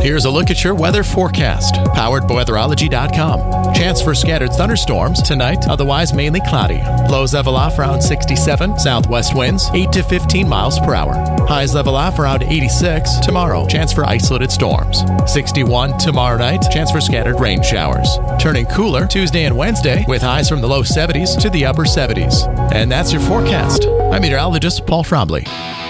Here's a look at your weather forecast, powered by weatherology.com. Chance for scattered thunderstorms tonight, otherwise mainly cloudy. Lows level off around 67, southwest winds 8 to 15 miles per hour. Highs level off around 86 tomorrow, chance for isolated storms. 61 tomorrow night, chance for scattered rain showers. Turning cooler Tuesday and Wednesday with highs from the low 70s to the upper 70s. And that's your forecast. I'm meteorologist Paul Trombley.